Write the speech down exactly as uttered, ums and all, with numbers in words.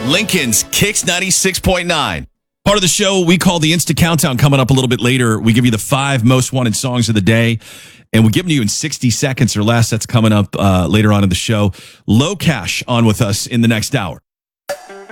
Lincoln's Kicks ninety-six point nine. Part of the show we call the Insta Countdown. Coming up a little bit later, we give you the five most wanted songs of the day, and we give them to you in sixty seconds or less. That's coming up uh, later on in the show. Low Cash on with us in the next hour.